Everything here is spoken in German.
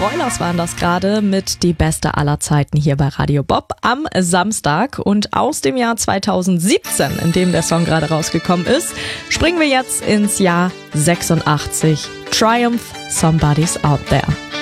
Broilers waren das gerade mit Die Beste aller Zeiten hier bei Radio Bob am Samstag. Und aus dem Jahr 2017, in dem der Song gerade rausgekommen ist, springen wir jetzt ins Jahr 86. Triumph, Somebody's Out There.